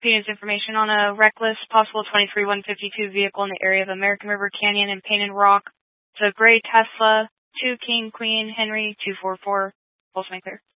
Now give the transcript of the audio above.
News information on a reckless, possible 23-152 vehicle in the area of American River Canyon and Painted Rock. It's a gray Tesla, 2 King Queen Henry 244. Pulse clear.